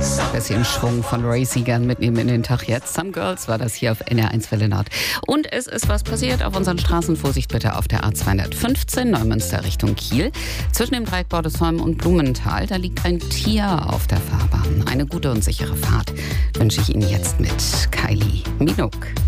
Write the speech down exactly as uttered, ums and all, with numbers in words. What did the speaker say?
Bisschen Schwung von Ray Seegan mitnehmen in den Tag jetzt. Some Girls war das hier auf N R eins Welle Nord. Und es ist was passiert auf unseren Straßen. Vorsicht bitte auf der A zweihundertfünfzehn Neumünster Richtung Kiel. Zwischen dem Dreieck Bordesholm und Blumenthal, da liegt ein Tier auf der Fahrbahn. Eine gute und sichere Fahrt wünsche ich Ihnen jetzt mit Kylie Minogue.